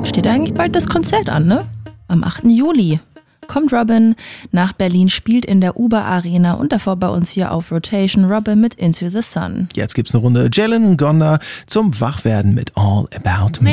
steht eigentlich bald das Konzert an, ne? Am 8. Juli. Kommt Robin nach Berlin, spielt in der Uber Arena und davor bei uns hier auf Rotation Robin mit Into the Sun. Jetzt gibt's eine Runde Jalen Gonda zum Wachwerden mit All About Me.